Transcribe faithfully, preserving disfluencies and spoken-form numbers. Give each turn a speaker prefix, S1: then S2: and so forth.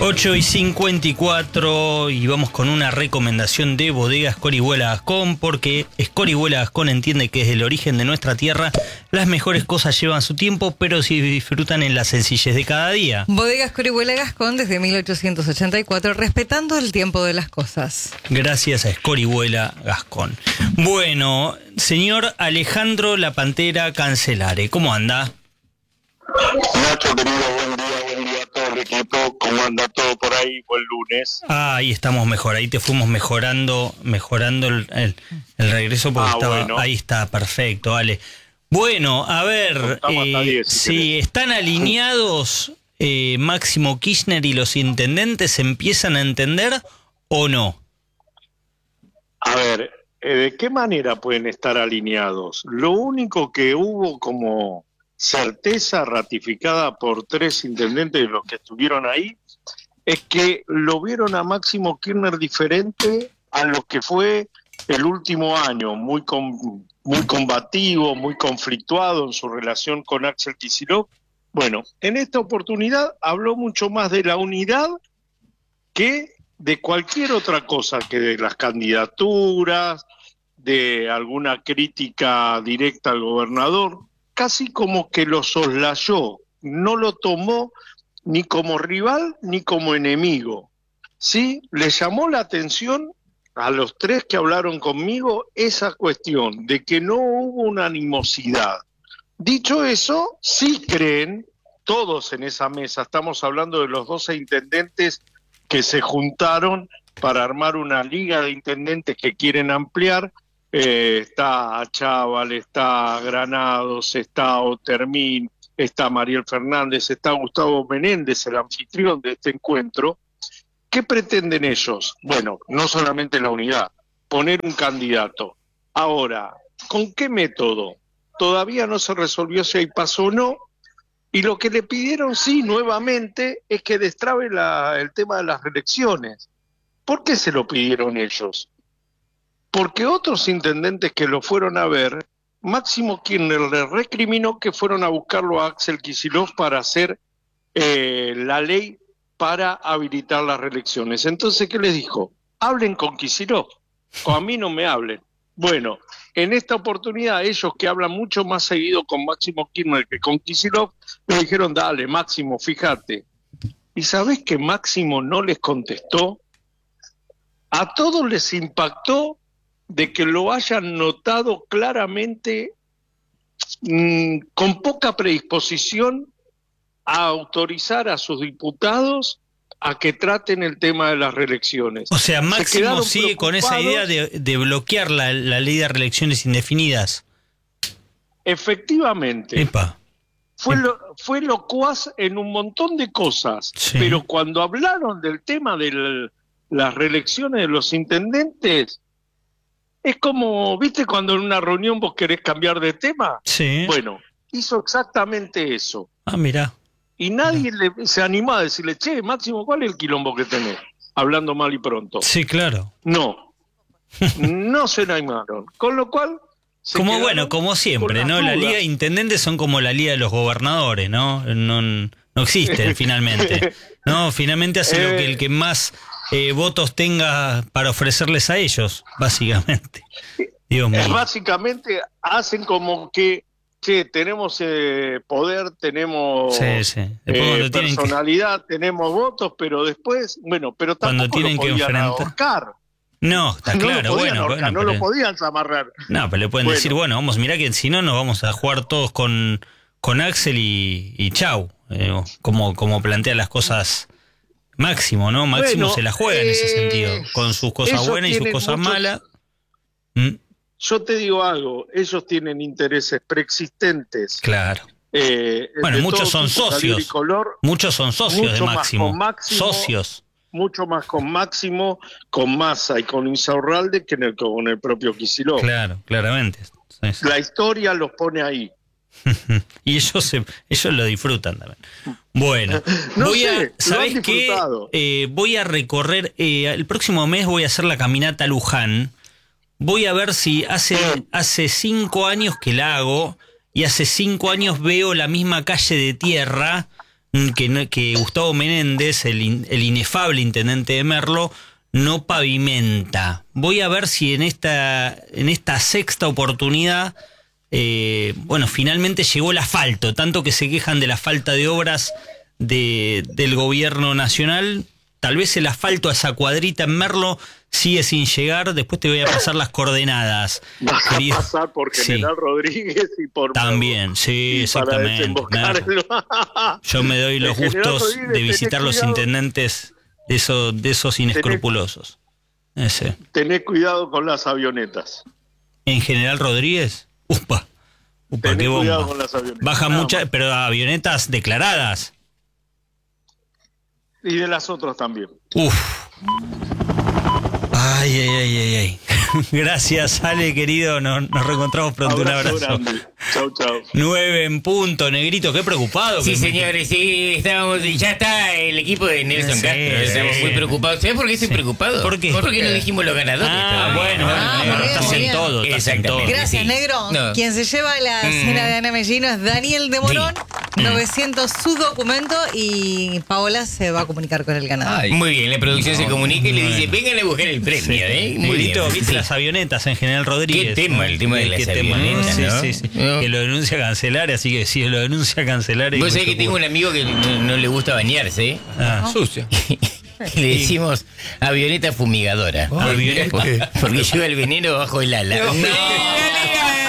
S1: ocho y cincuenta y cuatro y vamos con una recomendación de Bodegas Corihuela Gascón, porque Corihuela Gascón entiende que desde el origen de nuestra tierra las mejores cosas llevan su tiempo, pero se disfrutan en la sencillez de cada día.
S2: Bodegas Corihuela Gascón desde mil ochocientos ochenta y cuatro, respetando el tiempo de las cosas.
S1: Gracias a Corihuela Gascón. Bueno, señor Alejandro La Pantera Cancelare, ¿cómo anda?
S3: Nacho, querido, buen día, buen día a todo el equipo. ¿Cómo anda todo por ahí? Buen lunes.
S1: Ah, ahí estamos mejor, ahí te fuimos mejorando mejorando el, el, el regreso porque
S3: ah,
S1: estaba,
S3: bueno.
S1: Ahí está, perfecto, vale. Bueno, a ver, eh, diez, si, si están alineados eh, Máximo Kirchner y los intendentes, ¿empiezan a entender o no?
S3: A ver, eh, ¿de qué manera pueden estar alineados? Lo único que hubo como certeza ratificada por tres intendentes de los que estuvieron ahí es que lo vieron a Máximo Kirchner diferente a lo que fue el último año, muy con, muy combativo, muy conflictuado en su relación con Axel Kicillof. Bueno, en esta oportunidad habló mucho más de la unidad que de cualquier otra cosa, que de las candidaturas, de alguna crítica directa al gobernador. Casi como que lo soslayó, no lo tomó ni como rival ni como enemigo. ¿Sí? Le llamó la atención a los tres que hablaron conmigo esa cuestión de que no hubo una animosidad. Dicho eso, sí creen todos en esa mesa, estamos hablando de los doce intendentes que se juntaron para armar una liga de intendentes que quieren ampliar. Eh, está Achával, está Granados, está Otermín, está Mariel Fernández, está Gustavo Menéndez, el anfitrión de este encuentro. ¿Qué pretenden ellos? Bueno, no solamente la unidad, poner un candidato. Ahora, ¿con qué método? Todavía no se resolvió si hay paso o no, y lo que le pidieron, sí, nuevamente, es que destrabe la, el tema de las reelecciones. ¿Por qué se lo pidieron ellos? Porque otros intendentes que lo fueron a ver, Máximo Kirchner le recriminó que fueron a buscarlo a Axel Kicillof para hacer eh, la ley para habilitar las reelecciones. Entonces, ¿qué les dijo? Hablen con Kicillof, o a mí no me hablen. Bueno, en esta oportunidad, ellos que hablan mucho más seguido con Máximo Kirchner que con Kicillof, le dijeron, dale, Máximo, fíjate. ¿Y sabés que Máximo no les contestó? A todos les impactó de que lo hayan notado claramente mmm, con poca predisposición a autorizar a sus diputados a que traten el tema de las reelecciones.
S1: O sea, Máximo sigue con esa idea de, de bloquear la, la ley de reelecciones indefinidas.
S3: Efectivamente.
S1: Epa.
S3: Fue, lo, fue locuaz en un montón de cosas, sí. Pero cuando hablaron del tema de las reelecciones de los intendentes, es como, ¿viste cuando en una reunión vos querés cambiar de tema?
S1: Sí.
S3: Bueno, hizo exactamente eso.
S1: Ah, mirá.
S3: Y nadie le, se animó a decirle, che, Máximo, ¿cuál es el quilombo que tenés? Hablando mal y pronto.
S1: Sí, claro.
S3: No, no se animaron. Con lo cual...
S1: Como bueno, como siempre, ¿no? Dudas. La Liga de Intendentes son como la Liga de los Gobernadores, ¿no? No, no existen finalmente. No, finalmente hace eh, lo que el que más eh, votos tenga para ofrecerles a ellos, básicamente. Dios mío.
S3: Básicamente hacen como que, che, tenemos eh, poder, tenemos
S1: sí, sí.
S3: Eh, personalidad, que... tenemos votos, pero después, bueno, pero tampoco
S1: cuando tienen
S3: lo podían
S1: que enfrentar...
S3: ahorcar.
S1: No, está
S3: no
S1: claro,
S3: lo
S1: bueno,
S3: ahorcar,
S1: bueno.
S3: No
S1: pero...
S3: lo podían amarrar.
S1: No, pero le pueden
S3: bueno.
S1: decir, bueno, vamos, mirá que si no nos vamos a jugar todos con, con Axel y, y chau. Eh, como, como plantea las cosas Máximo, ¿no? Máximo bueno, se la juega eh, en ese sentido, con sus cosas buenas y sus cosas muchos... malas. ¿Mm?
S3: Yo te digo algo, ellos tienen intereses preexistentes.
S1: Claro.
S3: Eh,
S1: bueno, muchos son socios.
S3: Color,
S1: muchos son socios de Máximo.
S3: Máximo.
S1: Socios.
S3: Mucho más con Máximo, con Massa y con Insaurralde que en el, con el propio Kicillof.
S1: Claro, claramente. Sí, sí.
S3: La historia los pone ahí.
S1: Y ellos se, ellos lo disfrutan también. Bueno,
S3: no
S1: voy
S3: sé,
S1: a, ¿sabés qué? Eh, voy a recorrer, eh, el próximo mes voy a hacer la caminata a Luján. Voy a ver si hace, hace cinco años que la hago y hace cinco años veo la misma calle de tierra. que, no- que Gustavo Menéndez, el, in- el inefable intendente de Merlo, no pavimenta. Voy a ver si en esta, en esta sexta oportunidad, eh, bueno, finalmente llegó el asfalto, tanto que se quejan de la falta de obras de, del gobierno nacional. Tal vez el asfalto a esa cuadrita en Merlo sigue sin llegar. Después te voy a pasar las coordenadas.
S3: Vas
S1: querido.
S3: a pasar por General
S1: Sí.
S3: Rodríguez y por...
S1: También, sí,
S3: y para
S1: exactamente.
S3: desembocar en lo-
S1: Yo me doy los
S3: El General
S1: gustos
S3: Rodríguez,
S1: de
S3: tenés
S1: visitar los
S3: cuidado.
S1: intendentes de esos, de esos inescrupulosos. Ese.
S3: Tenés cuidado con las avionetas.
S1: En General Rodríguez, upa, upa,
S3: Tenés
S1: qué
S3: cuidado
S1: bomba.
S3: con las avionetas.
S1: Baja
S3: Nada
S1: muchas,
S3: más.
S1: pero avionetas declaradas.
S3: Y de las otras también.
S1: Uf. Ay, ay, ay, ay, ay. Gracias, Ale, querido. Nos, nos reencontramos pronto. Un abrazo.
S3: grande. Chau, chau.
S1: Nueve en punto, Negrito. Qué preocupado.
S4: Sí,
S1: que-
S4: señores, sí, estábamos, ya está el equipo de Nelson
S1: Sí,
S4: Castro,
S1: sí.
S4: estamos muy preocupados. ¿Sabes por qué estoy preocupado?
S1: ¿Por qué?
S4: Porque no dijimos los ganadores.
S1: Ah,
S4: todavía.
S1: bueno, bueno,
S2: Ah,
S1: bueno,
S2: muy bien,
S1: estás
S2: muy
S1: en
S2: bien.
S1: todo. Estás en
S4: Exactamente.
S1: todo.
S2: Gracias,
S4: Sí.
S2: negro.
S4: No.
S2: Quien se lleva la cena de Ana Mellino es Daniel de Morón, novecientos su documento, y Paola se va a comunicar con el ganador.
S5: Ay.
S4: Muy bien, la producción se comunica y le dice, vengan a buscar el premio,
S1: Sí.
S4: ¿eh? Muy
S1: Negrito,
S4: bien.
S1: viste
S4: Sí.
S1: las avionetas en General Rodríguez.
S4: Qué tema, el tema de
S1: Eh,
S4: las
S1: qué tema,
S4: avionetas,
S1: Sí,
S4: ¿no?
S1: sí, sí.
S4: No.
S1: Que lo denuncia Cancelar, así que si lo denuncia Cancelar...
S4: Vos sabés que tengo un amigo que no, no le gusta bañarse, ¿eh?
S1: Ah,
S5: Sucio.
S4: Le decimos avioneta fumigadora.
S1: avioneta.
S4: Porque lleva el veneno bajo el ala.
S5: No.
S4: ¡Sí, la liga!